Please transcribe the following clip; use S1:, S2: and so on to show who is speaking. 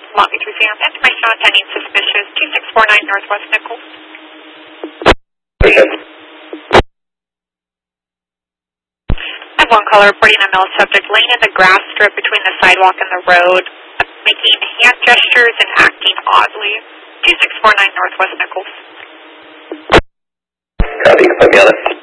S1: Lobby 3 Sam. Information on pending suspicious 2649 Northwest Nichols. I have one caller reporting a male subject laying in the grass strip between the sidewalk and the road, making hand gestures and acting oddly. 2649 Northwest Nichols.
S2: Copy, put me on it.